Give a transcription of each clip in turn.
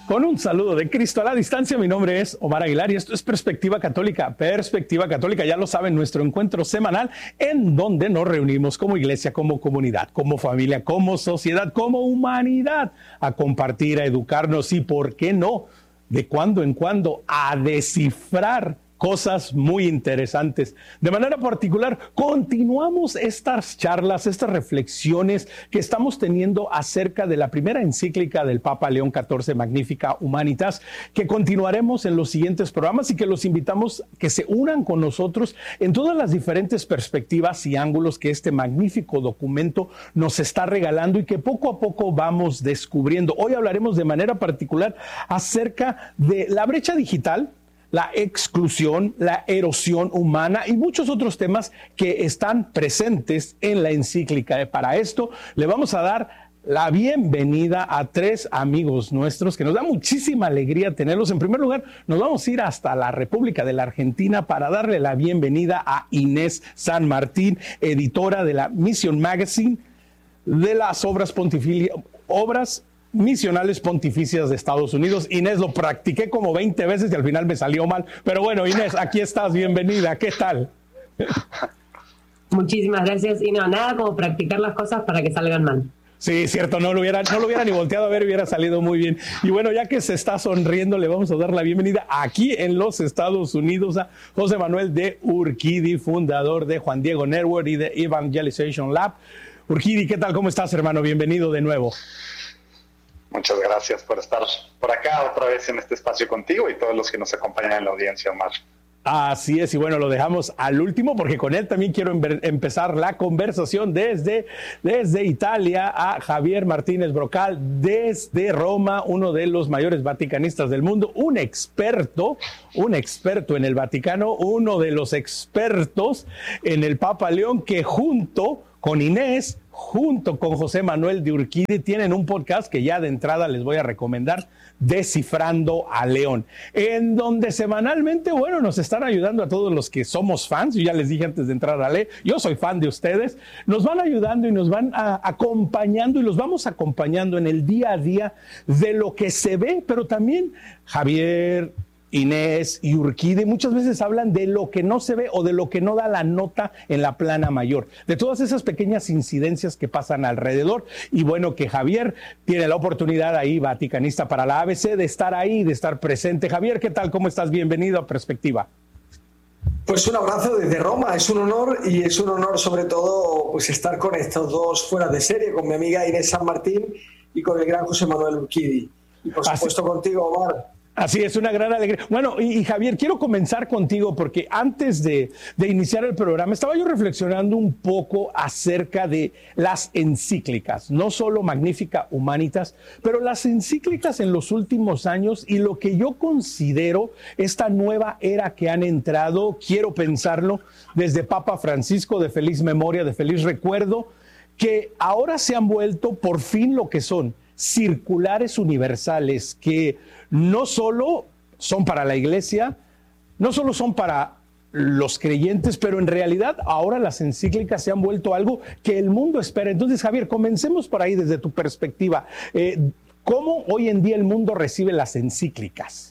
Con un saludo de Cristo a la distancia, mi nombre es Omar Aguilar y esto es Perspectiva Católica. Perspectiva Católica, ya lo saben, nuestro encuentro semanal en donde nos reunimos como iglesia, como comunidad, como familia, como sociedad, como humanidad, a compartir, a educarnos y, ¿por qué no?, de cuando en cuando, a descifrar cosas muy interesantes. De manera particular, continuamos estas charlas, estas reflexiones que estamos teniendo acerca de la primera encíclica del Papa León XIV, Magnificat Humanitas, que continuaremos en los siguientes programas y que los invitamos que se unan con nosotros en todas las diferentes perspectivas y ángulos que este magnífico documento nos está regalando y que poco a poco vamos descubriendo. Hoy hablaremos de manera particular acerca de la brecha digital, la exclusión, la erosión humana y muchos otros temas que están presentes en la encíclica. Para esto le vamos a dar la bienvenida a tres amigos nuestros que nos da muchísima alegría tenerlos. En primer lugar, nos vamos a ir hasta la República de la Argentina para darle la bienvenida a Inés San Martín, editora de la Mission Magazine, de las obras misionales pontificias de Estados Unidos. Inés, lo practiqué como 20 veces y al final me salió mal. Pero bueno, Inés, aquí estás, bienvenida. ¿Qué tal? Muchísimas gracias. Y no, nada como practicar las cosas para que salgan mal. Sí, cierto, no lo hubiera ni volteado a ver, hubiera salido muy bien. Y bueno, ya que se está sonriendo, le vamos a dar la bienvenida aquí en los Estados Unidos a José Manuel de Urquidi, fundador de Juan Diego Network y de Evangelization Lab. Urquidi, ¿qué tal? ¿Cómo estás, hermano? Bienvenido de nuevo. Muchas gracias por estar por acá otra vez en este espacio contigo y todos los que nos acompañan en la audiencia, Omar. Así es, y bueno, lo dejamos al último porque con él también quiero empezar la conversación desde Italia a Javier Martínez Brocal, desde Roma, uno de los mayores vaticanistas del mundo, un experto en el Vaticano, uno de los expertos en el Papa León, que junto con Inés, junto con José Manuel de Urquidi, tienen un podcast que ya de entrada les voy a recomendar, Descifrando a León, en donde semanalmente, bueno, nos están ayudando a todos los que somos fans. Yo ya les dije antes de entrar a leer, yo soy fan de ustedes, nos van ayudando y nos van acompañando y los vamos acompañando en el día a día de lo que se ve, pero también Javier, Inés y Urquidi muchas veces hablan de lo que no se ve o de lo que no da la nota en la plana mayor, de todas esas pequeñas incidencias que pasan alrededor. Y bueno, que Javier tiene la oportunidad ahí, vaticanista para la ABC, de estar ahí, de estar presente. Javier, ¿qué tal? ¿Cómo estás? Bienvenido a Perspectiva. Pues un abrazo desde Roma, es un honor y es un honor sobre todo pues estar con estos dos fuera de serie, con mi amiga Inés San Martín y con el gran José Manuel Urquidi. Y por supuesto contigo, Omar. Así es, una gran alegría. Bueno, y Javier, quiero comenzar contigo porque antes de iniciar el programa estaba yo reflexionando un poco acerca de las encíclicas, no solo Magnificat Humanitas, pero las encíclicas en los últimos años y lo que yo considero esta nueva era que han entrado, quiero pensarlo, desde Papa Francisco, de feliz memoria, de feliz recuerdo, que ahora se han vuelto por fin lo que son, circulares universales, que no solo son para la iglesia, no solo son para los creyentes, pero en realidad ahora las encíclicas se han vuelto algo que el mundo espera. Entonces, Javier, comencemos por ahí desde tu perspectiva. ¿Cómo hoy en día el mundo recibe las encíclicas?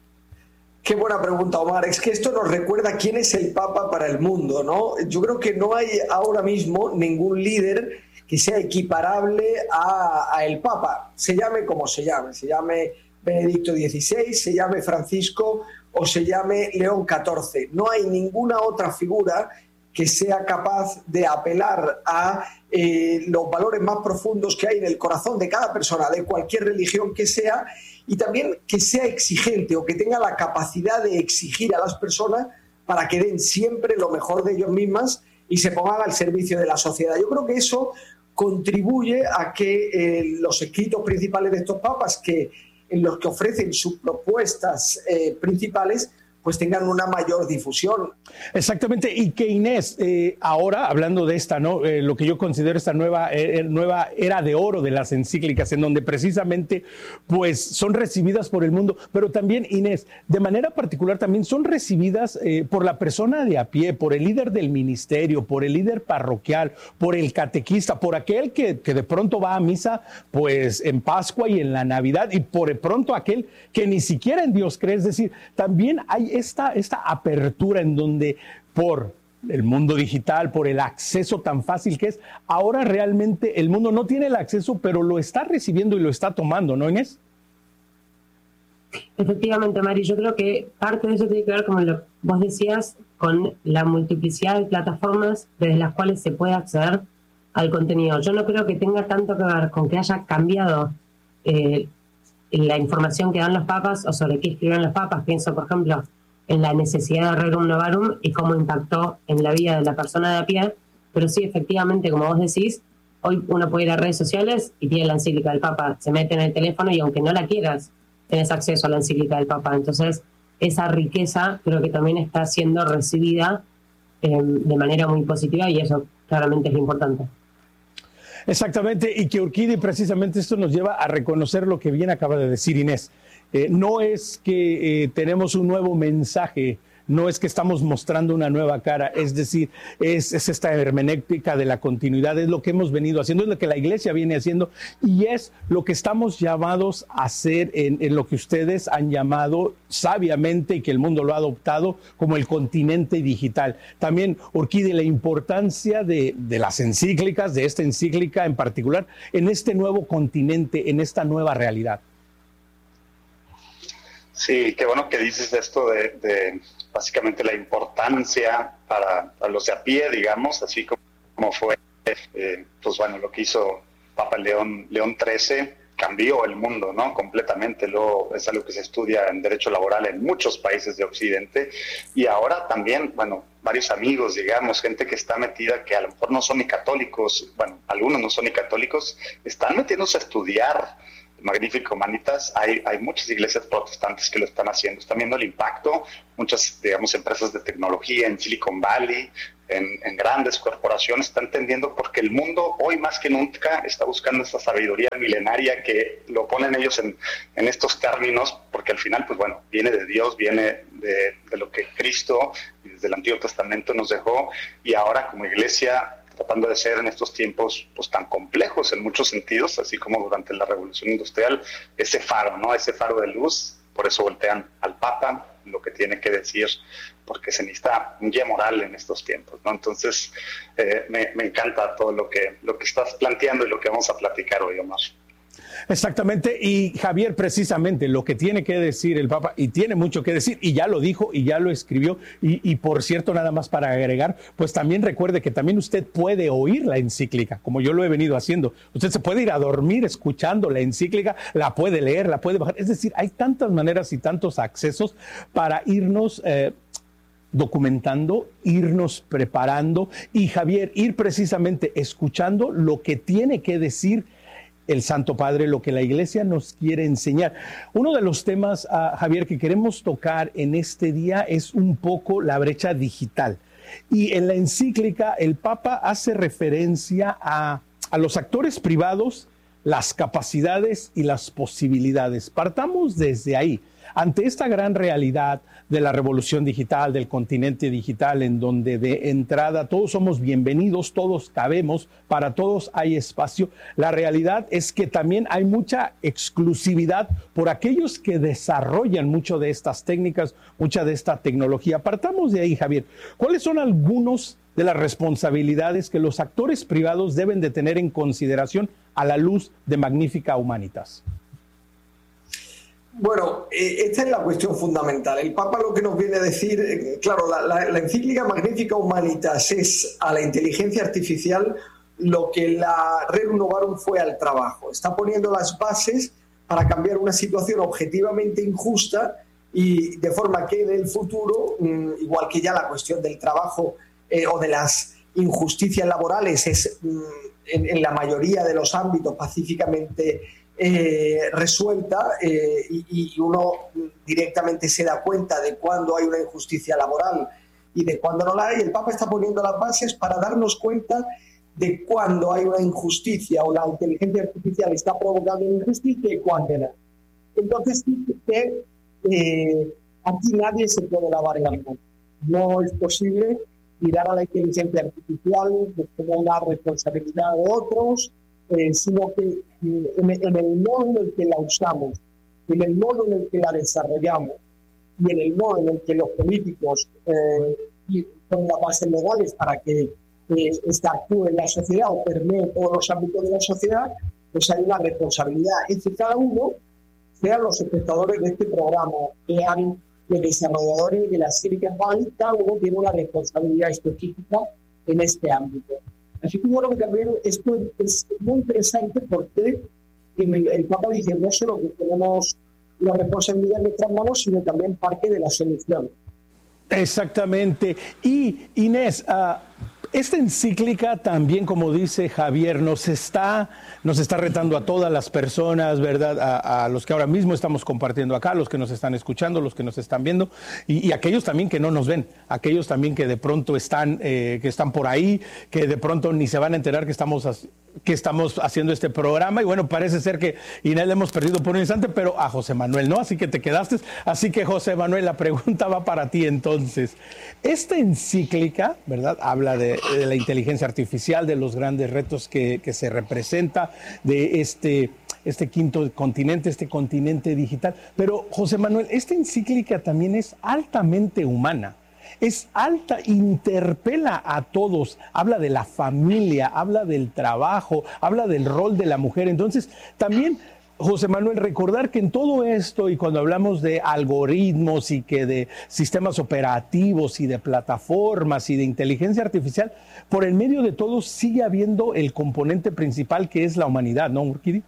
Qué buena pregunta, Omar. Es que esto nos recuerda quién es el Papa para el mundo, ¿no? Yo creo que no hay ahora mismo ningún líder que sea equiparable a el Papa, se llame como se llame Benedicto XVI, se llame Francisco o se llame León XIV. No hay ninguna otra figura que sea capaz de apelar a los valores más profundos que hay en el corazón de cada persona, de cualquier religión que sea, y también que sea exigente o que tenga la capacidad de exigir a las personas para que den siempre lo mejor de ellos mismas y se pongan al servicio de la sociedad. Yo creo que eso contribuye a que los escritos principales de estos papas, en los que ofrecen sus propuestas principales, pues tengan una mayor difusión. Exactamente, y que Inés, ahora hablando de esta, ¿no? Lo que yo considero esta nueva era de oro de las encíclicas, en donde precisamente pues son recibidas por el mundo, pero también, Inés, de manera particular también son recibidas por la persona de a pie, por el líder del ministerio, por el líder parroquial, por el catequista, por aquel que de pronto va a misa pues en Pascua y en la Navidad, y por de pronto aquel que ni siquiera en Dios cree. Es decir, también hay esta apertura en donde por el mundo digital, por el acceso tan fácil que es, ahora realmente el mundo no tiene el acceso, pero lo está recibiendo y lo está tomando, ¿no, Inés? Efectivamente, Mari, yo creo que parte de eso tiene que ver, como lo vos decías, con la multiplicidad de plataformas desde las cuales se puede acceder al contenido. Yo no creo que tenga tanto que ver con que haya cambiado la información que dan los papas o sobre qué escriben los papas. Pienso, por ejemplo, en la necesidad de Rerum Novarum y cómo impactó en la vida de la persona de a pie, pero sí, efectivamente, como vos decís, hoy uno puede ir a redes sociales y tiene la encíclica del Papa, se mete en el teléfono y aunque no la quieras, tenés acceso a la encíclica del Papa. Entonces, esa riqueza creo que también está siendo recibida de manera muy positiva, y eso claramente es lo importante. Exactamente, y que Urquidi, precisamente esto nos lleva a reconocer lo que bien acaba de decir Inés. No es que tenemos un nuevo mensaje, no es que estamos mostrando una nueva cara, es decir, es esta hermenéutica de la continuidad, es lo que hemos venido haciendo, es lo que la Iglesia viene haciendo, y es lo que estamos llamados a hacer en lo que ustedes han llamado sabiamente, y que el mundo lo ha adoptado como el continente digital. También, Urquidi, la importancia de las encíclicas, de esta encíclica en particular, en este nuevo continente, en esta nueva realidad. Sí, qué bueno que dices esto de básicamente la importancia para los de a pie, digamos, así como fue, pues bueno, lo que hizo Papa León XIII, cambió el mundo, ¿no? Completamente. Luego es algo que se estudia en derecho laboral en muchos países de Occidente, y ahora también, bueno, varios amigos, digamos, gente que está metida, que a lo mejor no son ni católicos, bueno, algunos no son ni católicos, están metiéndose a estudiar Magnificat Humanitas. Hay muchas iglesias protestantes que lo están haciendo, están viendo el impacto, muchas, digamos, empresas de tecnología en Silicon Valley, en grandes corporaciones, están entendiendo, porque el mundo hoy más que nunca está buscando esta sabiduría milenaria, que lo ponen ellos en estos términos, porque al final, pues bueno, viene de Dios, viene de lo que Cristo desde el Antiguo Testamento nos dejó, y ahora como iglesia tratando de ser en estos tiempos pues tan complejos en muchos sentidos, así como durante la Revolución Industrial, ese faro, ¿no? Ese faro de luz. Por eso voltean al Papa, lo que tiene que decir, porque se necesita un guía moral en estos tiempos, ¿no? Entonces, me encanta todo lo que estás planteando y lo que vamos a platicar hoy, Omar. Exactamente, y Javier, precisamente lo que tiene que decir el Papa, y tiene mucho que decir, y ya lo dijo y ya lo escribió, y por cierto, nada más para agregar, pues también recuerde que también usted puede oír la encíclica, como yo lo he venido haciendo. Usted se puede ir a dormir escuchando la encíclica, la puede leer, la puede bajar, es decir, hay tantas maneras y tantos accesos para irnos documentando, irnos preparando, y Javier, ir precisamente escuchando lo que tiene que decir el Santo Padre, lo que la Iglesia nos quiere enseñar. Uno de los temas, Javier, que queremos tocar en este día es un poco la brecha digital. Y en la encíclica el Papa hace referencia a los actores privados, las capacidades y las posibilidades. Partamos desde ahí. Ante esta gran realidad de la revolución digital, del continente digital, en donde de entrada todos somos bienvenidos, todos cabemos, para todos hay espacio, la realidad es que también hay mucha exclusividad por aquellos que desarrollan mucho de estas técnicas, mucha de esta tecnología. Partamos de ahí, Javier. ¿Cuáles son algunos de las responsabilidades que los actores privados deben de tener en consideración a la luz de Magnificat Humanitas? Bueno, esta es la cuestión fundamental. El Papa lo que nos viene a decir, claro, la encíclica Magnificat Humanitas es a la inteligencia artificial lo que la Rerum Novarum fue al trabajo. Está poniendo las bases para cambiar una situación objetivamente injusta, y de forma que en el futuro, igual que ya la cuestión del trabajo o de las injusticias laborales es en la mayoría de los ámbitos pacíficamente resuelta y uno directamente se da cuenta de cuándo hay una injusticia laboral y de cuándo no la hay. El Papa está poniendo las bases para darnos cuenta de cuándo hay una injusticia o la inteligencia artificial está provocando una injusticia y cuándo no. Entonces, aquí nadie se puede lavar la mano. No es posible mirar a la inteligencia artificial como una responsabilidad de otros, sino que en el modo en el que la usamos, en el modo en el que la desarrollamos y en el modo en el que los políticos ponen las bases legales para que esta actúe en la sociedad o permee todos los ámbitos de la sociedad, pues hay una responsabilidad. Es que cada uno, sean los espectadores de este programa, sean los desarrolladores de las Silicon Valley, cada uno tiene una responsabilidad específica en este ámbito. Así que bueno, que también esto es muy interesante porque el Papa dice no solo que tenemos la responsabilidad en nuestras manos, sino también parte de la solución. Exactamente. Y Inés, esta encíclica también, como dice Javier, nos está retando a todas las personas, ¿verdad? A los que ahora mismo estamos compartiendo acá, los que nos están escuchando, los que nos están viendo, y aquellos también que no nos ven, aquellos también que de pronto están por ahí, que de pronto ni se van a enterar que estamos haciendo este programa. Y bueno, parece ser que Inés le hemos perdido por un instante, pero a José Manuel, ¿no? Así que te quedaste. Así que, José Manuel, la pregunta va para ti entonces. Esta encíclica, ¿verdad? Habla de la inteligencia artificial, de los grandes retos que se representa, de este quinto continente, este continente digital. Pero, José Manuel, esta encíclica también es altamente humana. Es alta, interpela a todos, habla de la familia, habla del trabajo, habla del rol de la mujer. Entonces, también, José Manuel, recordar que en todo esto y cuando hablamos de algoritmos y que de sistemas operativos y de plataformas y de inteligencia artificial, por el medio de todo sigue habiendo el componente principal que es la humanidad, ¿no, Urquidi?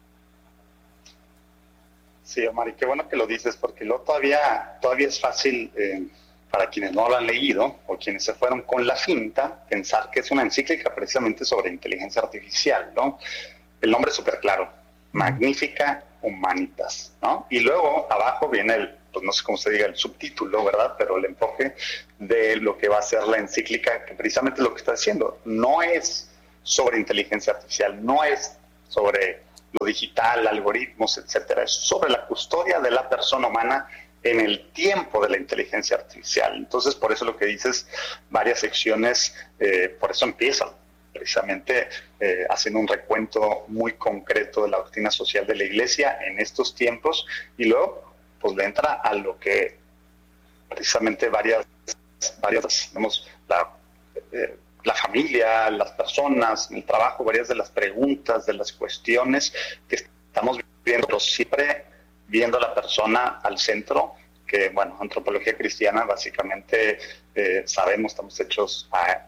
Sí, Omar, y qué bueno que lo dices, porque todavía es fácil... para quienes no lo han leído o quienes se fueron con la finta, pensar que es una encíclica precisamente sobre inteligencia artificial, ¿no? El nombre es súper claro, Magnificat Humanitas, ¿no? Y luego abajo viene pues no sé cómo se diga el subtítulo, ¿verdad? Pero el enfoque de lo que va a ser la encíclica, que precisamente lo que está diciendo, no es sobre inteligencia artificial, no es sobre lo digital, algoritmos, etcétera, es sobre la custodia de la persona humana en el tiempo de la inteligencia artificial. Entonces, por eso lo que dices, varias secciones, por eso empiezan precisamente haciendo un recuento muy concreto de la doctrina social de la Iglesia en estos tiempos, y luego pues le entra a lo que precisamente varias digamos, la familia, las personas, el trabajo, varias de las preguntas, de las cuestiones que estamos viendo, siempre viendo a la persona al centro, que, bueno, antropología cristiana, básicamente sabemos, estamos hechos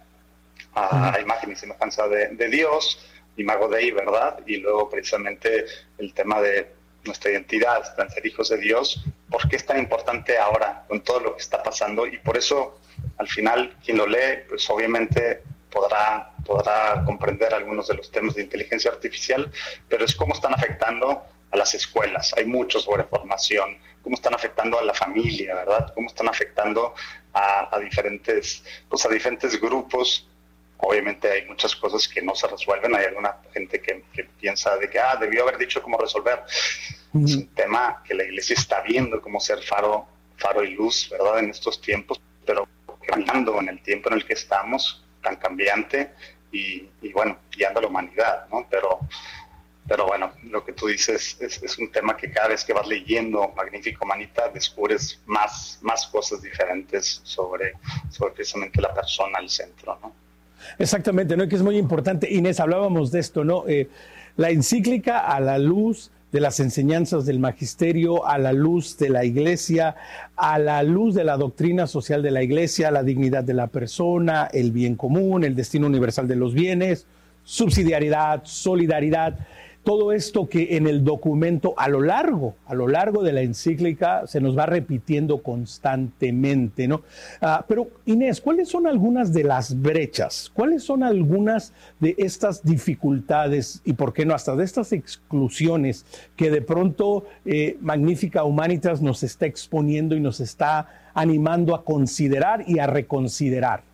a imagen y semejanza de Dios, imago Dei, ¿verdad? Y luego precisamente el tema de nuestra identidad, de ser hijos de Dios. ¿Por qué es tan importante ahora con todo lo que está pasando? Y por eso, al final, quien lo lee, pues obviamente podrá comprender algunos de los temas de inteligencia artificial, pero es cómo están afectando a las escuelas. Hay muchos sobre formación, cómo están afectando a la familia, ¿verdad? Cómo están afectando a diferentes grupos. Obviamente hay muchas cosas que no se resuelven. Hay alguna gente que piensa de que debió haber dicho cómo resolver. Es un tema que la Iglesia está viendo cómo ser faro y luz, ¿verdad? En estos tiempos, pero cambiando en el tiempo en el que estamos, tan cambiante y bueno, guiando a la humanidad, ¿no? Pero bueno, lo que tú dices es un tema que cada vez que vas leyendo Magnificat Humanitas descubres más cosas diferentes sobre precisamente la persona al centro, ¿no? Exactamente, ¿no? Que es muy importante. Inés, hablábamos de esto, ¿no? La encíclica a la luz de las enseñanzas del magisterio, a la luz de la Iglesia, a la luz de la doctrina social de la Iglesia, la dignidad de la persona, el bien común, el destino universal de los bienes, subsidiariedad, solidaridad. todo esto que en el documento a lo largo de la encíclica se nos va repitiendo constantemente, ¿no? Pero Inés, ¿cuáles son algunas de las brechas? ¿Cuáles son algunas de estas dificultades y por qué no hasta de estas exclusiones que de pronto Magnificat Humanitas nos está exponiendo y nos está animando a considerar y a reconsiderar?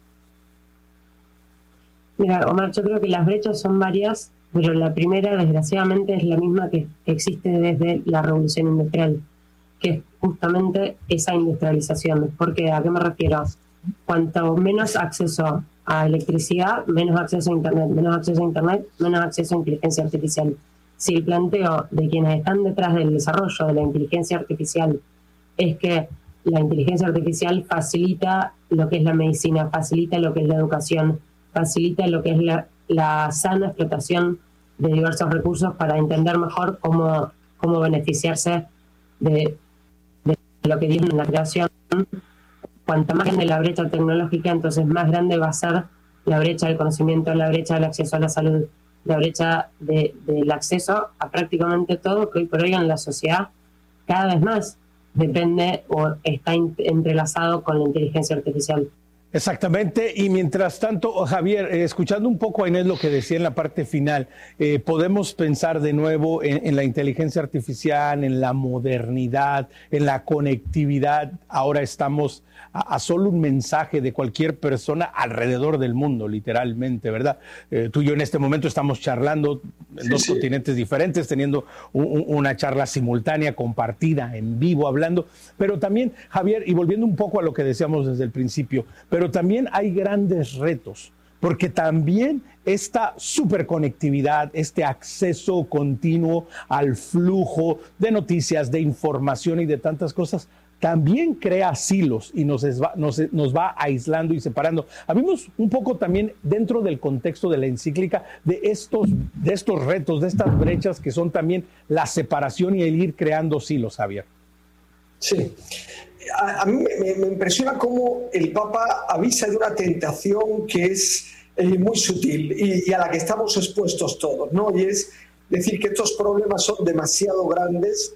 Mira, Omar, yo creo que las brechas son varias, pero la primera, desgraciadamente, es la misma que existe desde la Revolución Industrial, que es justamente esa industrialización. Porque, ¿a qué me refiero? Cuanto menos acceso a electricidad, menos acceso a Internet, menos acceso a Internet, menos acceso a inteligencia artificial. Si el planteo de quienes están detrás del desarrollo de la inteligencia artificial es que la inteligencia artificial facilita lo que es la medicina, facilita lo que es la educación, facilita lo que es la sana explotación de diversos recursos para entender mejor cómo beneficiarse de lo que viene en la creación. Cuanto más grande la brecha tecnológica, entonces más grande va a ser la brecha del conocimiento, la brecha del acceso a la salud, la brecha del acceso a prácticamente todo que hoy por hoy en la sociedad cada vez más depende o está entrelazado con la inteligencia artificial. Exactamente, y mientras tanto, Javier, escuchando un poco a Inés lo que decía en la parte final, podemos pensar de nuevo en la inteligencia artificial, en la modernidad, en la conectividad. Ahora estamos a solo un mensaje de cualquier persona alrededor del mundo, literalmente, ¿verdad? Tú y yo en este momento estamos charlando en dos continentes diferentes, teniendo una charla simultánea, compartida, en vivo, hablando, pero también, Javier, y volviendo un poco a lo que decíamos desde el principio, pero también hay grandes retos, porque también esta superconectividad, este acceso continuo al flujo de noticias, de información y de tantas cosas, también crea silos y nos va aislando y separando. Habemos un poco también dentro del contexto de la encíclica de estos retos, de estas brechas que son también la separación y el ir creando silos, Javier. Sí. A mí me impresiona cómo el Papa avisa de una tentación que es muy sutil y a la que estamos expuestos todos, ¿no? Y es decir que estos problemas son demasiado grandes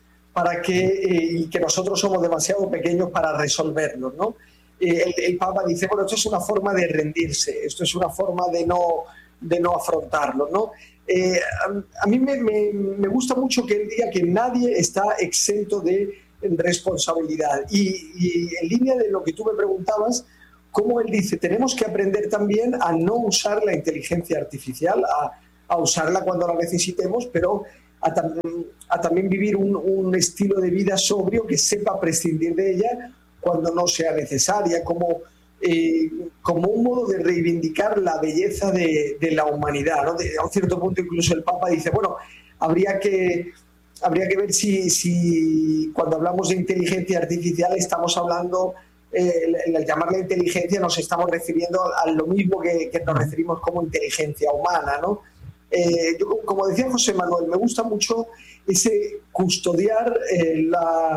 y que nosotros somos demasiado pequeños para resolverlos, ¿no? El Papa dice, bueno, esto es una forma de rendirse, esto es una forma de no afrontarlo, ¿no? A mí me gusta mucho que él diga que nadie está exento de responsabilidad. Y en línea de lo que tú me preguntabas, como él dice, tenemos que aprender también a no usar la inteligencia artificial, a usarla cuando la necesitemos, pero a también vivir un estilo de vida sobrio que sepa prescindir de ella cuando no sea necesaria, como un modo de reivindicar la belleza de la humanidad, ¿no? A un cierto punto incluso el Papa dice, bueno, habría que ver si cuando hablamos de inteligencia artificial estamos hablando, al llamarla inteligencia nos estamos refiriendo a lo mismo que nos referimos como inteligencia humana, ¿no? Yo, como decía José Manuel, me gusta mucho ese custodiar el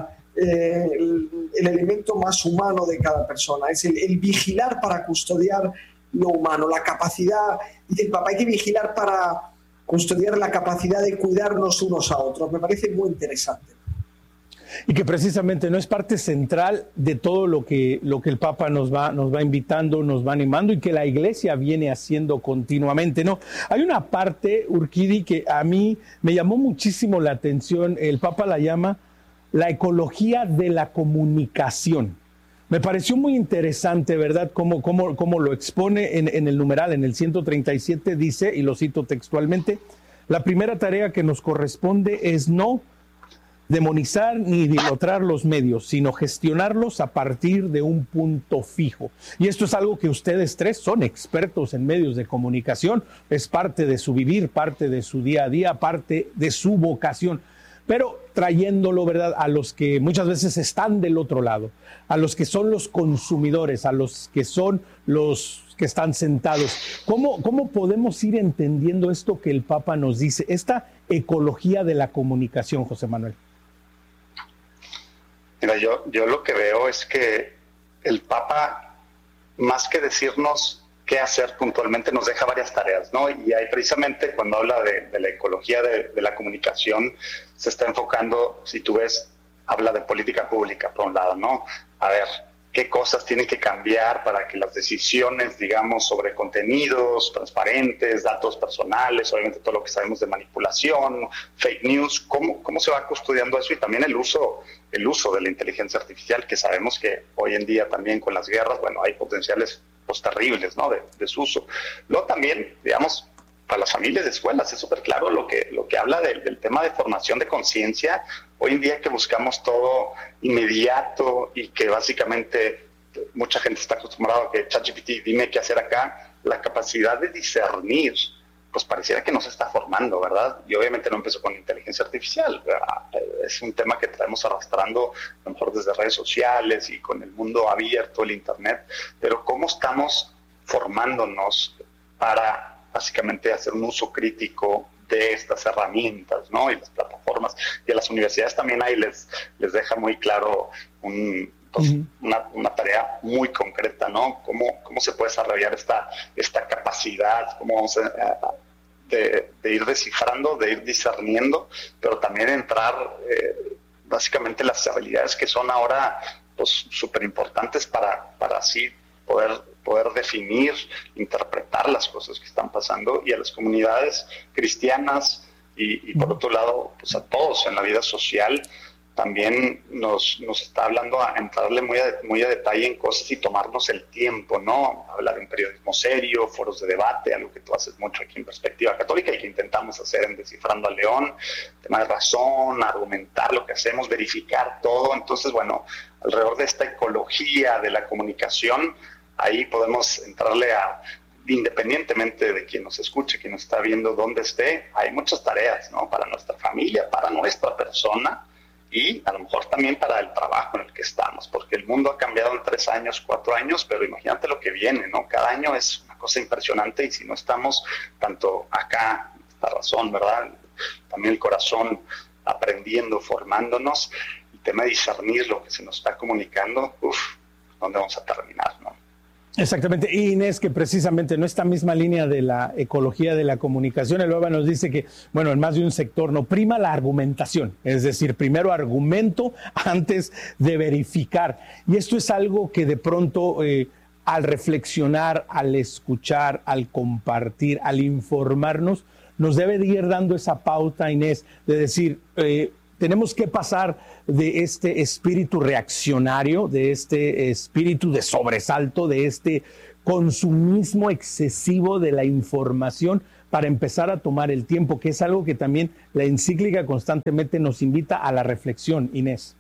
elemento más humano de cada persona, es el vigilar para custodiar lo humano, la capacidad, dice el Papa, hay que vigilar para custodiar la capacidad de cuidarnos unos a otros. Me parece muy interesante. Y que precisamente no es parte central de todo lo que el Papa nos va invitando, nos va animando y que la Iglesia viene haciendo continuamente, ¿no? Hay una parte, Urquidi, que a mí me llamó muchísimo la atención. El Papa la llama la ecología de la comunicación. Me pareció muy interesante, ¿verdad?, cómo lo expone en el numeral, en el 137, dice, y lo cito textualmente, la primera tarea que nos corresponde es no demonizar ni idolatar los medios, sino gestionarlos a partir de un punto fijo. Y esto es algo que ustedes tres son expertos en medios de comunicación, es parte de su vivir, parte de su día a día, parte de su vocación. Pero trayéndolo, ¿verdad?, a los que muchas veces están del otro lado, a los que son los consumidores, a los que son los que están sentados. ¿Cómo podemos ir entendiendo esto que el Papa nos dice, esta ecología de la comunicación, José Manuel? Mira, yo lo que veo es que el Papa, más que decirnos qué hacer puntualmente, nos deja varias tareas, ¿no? Y ahí precisamente cuando habla de la ecología de la comunicación, se está enfocando, si tú ves, habla de política pública, por un lado, ¿no? A ver, qué cosas tienen que cambiar para que las decisiones, digamos, sobre contenidos transparentes, datos personales, obviamente todo lo que sabemos de manipulación, fake news, cómo se va custodiando eso, y también el uso de la inteligencia artificial, que sabemos que hoy en día también con las guerras, bueno, hay potenciales pues terribles, ¿no? de su uso. Luego también, digamos, para las familias de escuelas es súper claro lo que habla del tema de formación de conciencia. Hoy en día que buscamos todo inmediato y que básicamente mucha gente está acostumbrada a que ChatGPT, dime qué hacer acá, la capacidad de discernir, pues pareciera que no se está formando, ¿verdad? Y obviamente no empezó con inteligencia artificial, ¿verdad? Es un tema que traemos arrastrando a lo mejor desde redes sociales y con el mundo abierto, el internet, pero ¿cómo estamos formándonos para básicamente hacer un uso crítico de estas herramientas, ¿no? Y las plataformas. Y a las universidades también ahí les deja muy claro una tarea muy concreta, ¿no? ¿Cómo se puede desarrollar esta capacidad? ¿Cómo vamos de ir descifrando, de ir discerniendo, pero también entrar básicamente las habilidades que son ahora pues súper importantes para así poder definir, interpretar las cosas que están pasando, y a las comunidades cristianas y por otro lado, pues a todos en la vida social, también nos está hablando a entrarle muy a detalle en cosas y tomarnos el tiempo, ¿no? Hablar de un periodismo serio, foros de debate, algo que tú haces mucho aquí en Perspectiva Católica y que intentamos hacer en Descifrando a León, tema de razón, argumentar lo que hacemos, verificar todo. Entonces, bueno, alrededor de esta ecología de la comunicación, ahí podemos entrarle independientemente de quien nos escuche, quien nos está viendo, dónde esté, hay muchas tareas, ¿no? Para nuestra familia, para nuestra persona, y a lo mejor también para el trabajo en el que estamos, porque el mundo ha cambiado en 3 años, 4 años, pero imagínate lo que viene, ¿no? Cada año es una cosa impresionante, y si no estamos tanto acá, esta razón, ¿verdad? También el corazón aprendiendo, formándonos, el tema de discernir lo que se nos está comunicando, ¿dónde vamos a terminar, no? Exactamente. Y Inés, que precisamente en esta misma línea de la ecología de la comunicación, el OEBA nos dice que, bueno, en más de un sector no prima la argumentación, es decir, primero argumento antes de verificar. Y esto es algo que de pronto al reflexionar, al escuchar, al compartir, al informarnos, nos debe de ir dando esa pauta, Inés, de decir, tenemos que pasar de este espíritu reaccionario, de este espíritu de sobresalto, de este consumismo excesivo de la información, para empezar a tomar el tiempo, que es algo que también la encíclica constantemente nos invita a la reflexión, Inés.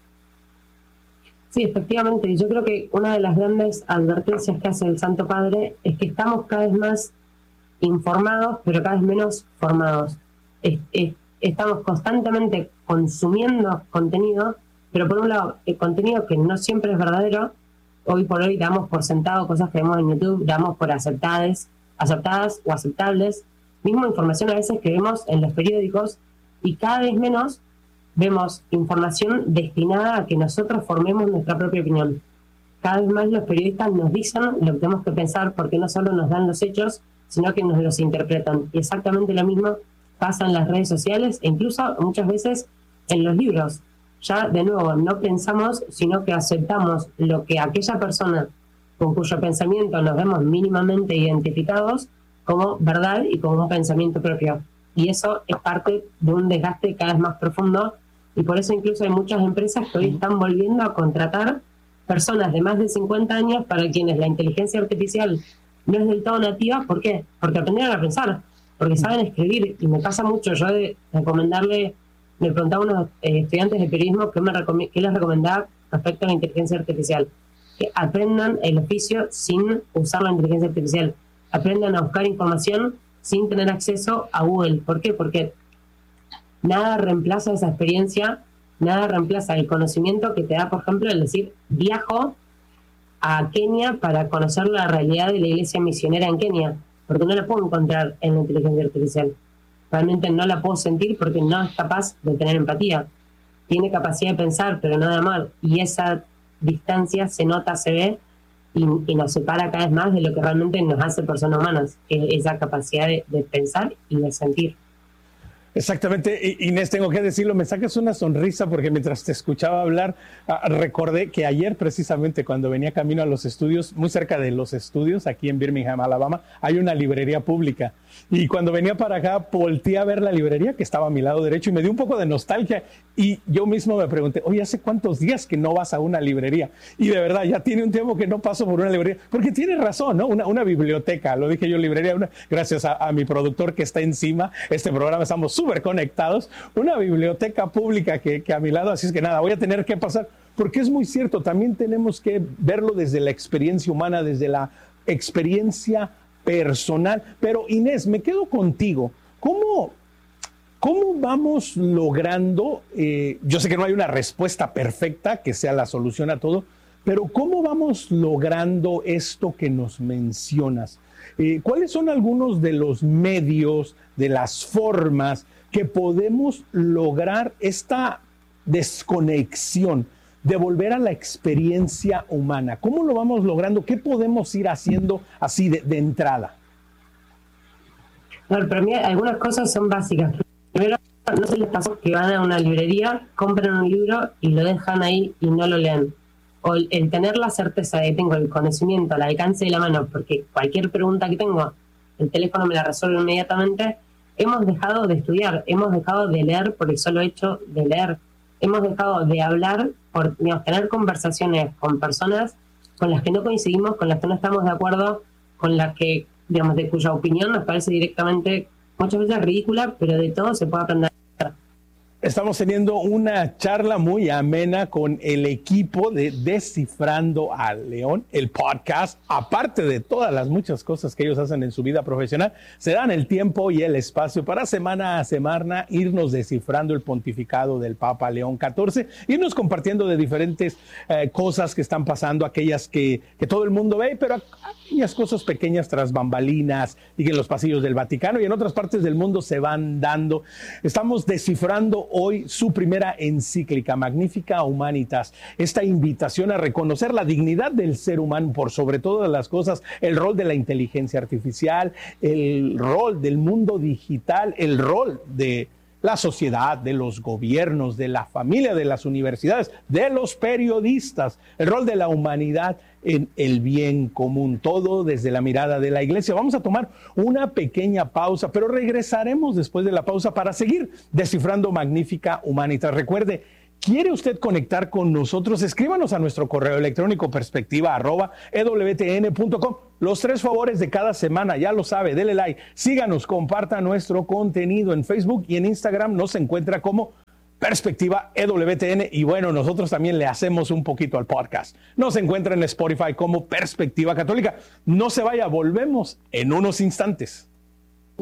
Sí, efectivamente. Yo creo que una de las grandes advertencias que hace el Santo Padre es que estamos cada vez más informados, pero cada vez menos formados. Estamos constantemente consumiendo contenido, pero por un lado, el contenido que no siempre es verdadero. Hoy por hoy damos por sentado cosas que vemos en YouTube, damos por aceptadas o aceptables. Misma información a veces que vemos en los periódicos, y cada vez menos vemos información destinada a que nosotros formemos nuestra propia opinión. Cada vez más los periodistas nos dicen lo que tenemos que pensar, porque no solo nos dan los hechos, sino que nos los interpretan. Y exactamente lo mismo pasa en las redes sociales e incluso muchas veces en los libros. Ya de nuevo no pensamos, sino que aceptamos lo que aquella persona con cuyo pensamiento nos vemos mínimamente identificados como verdad y como un pensamiento propio. Y eso es parte de un desgaste cada vez más profundo, y por eso incluso hay muchas empresas que hoy están volviendo a contratar personas de más de 50 años para quienes la inteligencia artificial no es del todo nativa. ¿Por qué? Porque aprendieron a pensar, porque saben escribir. Y me pasa mucho yo de recomendarle, me preguntaba a unos estudiantes de periodismo qué les recomendaba respecto a la inteligencia artificial. Que aprendan el oficio sin usar la inteligencia artificial, aprendan a buscar información sin tener acceso a Google. ¿Por qué? Porque nada reemplaza esa experiencia, nada reemplaza el conocimiento que te da, por ejemplo, el decir, viajo a Kenia para conocer la realidad de la iglesia misionera en Kenia, porque no la puedo encontrar en la inteligencia artificial. Realmente no la puedo sentir porque no es capaz de tener empatía. Tiene capacidad de pensar, pero nada más. Y esa distancia se nota, se ve, y nos separa cada vez más de lo que realmente nos hace personas humanas, esa capacidad de pensar y de sentir. Exactamente, Inés, tengo que decirlo, me sacas una sonrisa porque mientras te escuchaba hablar, recordé que ayer precisamente cuando venía camino a los estudios, muy cerca de los estudios, aquí en Birmingham, Alabama, hay una librería pública. Y cuando venía para acá, volteé a ver la librería que estaba a mi lado derecho y me dio un poco de nostalgia. Y yo mismo me pregunté, oye, ¿hace cuántos días que no vas a una librería? Y de verdad, ya tiene un tiempo que no paso por una librería, porque tienes razón, ¿no? Una biblioteca, lo dije yo, librería, gracias a mi productor que está encima, este programa estamos súper conectados, una biblioteca pública que a mi lado, así es que nada, voy a tener que pasar, porque es muy cierto, también tenemos que verlo desde la experiencia humana, desde la experiencia personal. Pero Inés, me quedo contigo, ¿cómo vamos logrando, yo sé que no hay una respuesta perfecta que sea la solución a todo, pero cómo vamos logrando esto que nos mencionas? ¿Cuáles son algunos de los medios, de las formas que podemos lograr esta desconexión, de volver a la experiencia humana? ¿Cómo lo vamos logrando? ¿Qué podemos ir haciendo así de entrada? Bueno, para mí algunas cosas son básicas. Primero, no se les pasó que van a una librería, compran un libro y lo dejan ahí y no lo leen. O el tener la certeza de que tengo el conocimiento al alcance de la mano, porque cualquier pregunta que tengo, el teléfono me la resuelve inmediatamente. Hemos dejado de estudiar, hemos dejado de leer por el solo hecho de leer. Hemos dejado de hablar por tener conversaciones con personas con las que no coincidimos, con las que no estamos de acuerdo, con las que, de cuya opinión nos parece directamente muchas veces ridícula, pero de todo se puede aprender. Estamos teniendo una charla muy amena con el equipo de Descifrando al León, el podcast. Aparte de todas las muchas cosas que ellos hacen en su vida profesional, se dan el tiempo y el espacio para semana a semana irnos descifrando el pontificado del Papa León XIV, irnos compartiendo de diferentes cosas que están pasando, aquellas que todo el mundo ve, pero aquellas cosas pequeñas tras bambalinas y que en los pasillos del Vaticano y en otras partes del mundo se van dando. Estamos descifrando hoy su primera encíclica, Magnificat Humanitas, esta invitación a reconocer la dignidad del ser humano por sobre todas las cosas, el rol de la inteligencia artificial, el rol del mundo digital, el rol de la sociedad, de los gobiernos, de la familia, de las universidades, de los periodistas, el rol de la humanidad en el bien común, todo desde la mirada de la Iglesia. Vamos a tomar una pequeña pausa, pero regresaremos después de la pausa para seguir descifrando Magnificat Humanitas. Recuerde, ¿quiere usted conectar con nosotros? Escríbanos a nuestro correo electrónico perspectiva@ewtn.com. Los 3 favores de cada semana, ya lo sabe, dele like, síganos, comparta nuestro contenido en Facebook y en Instagram. Nos encuentra como Perspectiva EWTN y bueno, nosotros también le hacemos un poquito al podcast. Nos encuentra en Spotify como Perspectiva Católica. No se vaya, volvemos en unos instantes.